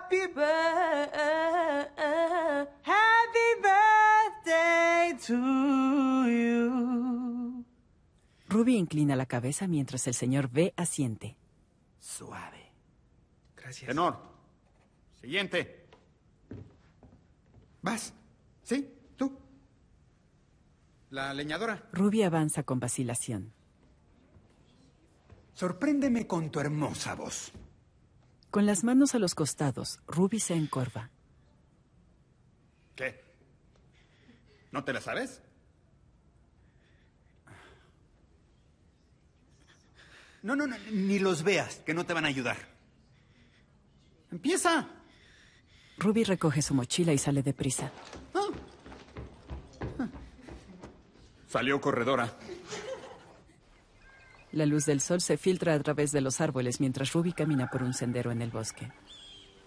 birthday to you. Ruby inclina la cabeza mientras el señor B asiente. Suave. Gracias. Tenor. Siguiente. ¿Vas? ¿Sí? ¿Tú? La leñadora. Ruby avanza con vacilación. Sorpréndeme con tu hermosa voz. Con las manos a los costados, Ruby se encorva. ¿Qué? ¿No te la sabes? No, ni los veas, que no te van a ayudar. ¡Empieza! Ruby recoge su mochila y sale deprisa. Salió corredora. La luz del sol se filtra a través de los árboles mientras Ruby camina por un sendero en el bosque.